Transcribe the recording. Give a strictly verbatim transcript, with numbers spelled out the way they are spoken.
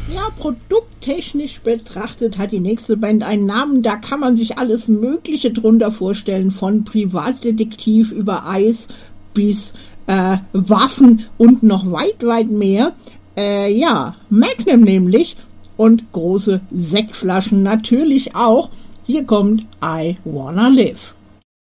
Ja, produkttechnisch betrachtet hat die nächste Band einen Namen, da kann man sich alles Mögliche drunter vorstellen, von Privatdetektiv über Eis bis äh, Waffen und noch weit, weit mehr. Äh, ja, Magnum nämlich und große Sektflaschen natürlich auch. Hier kommt I Wanna Live.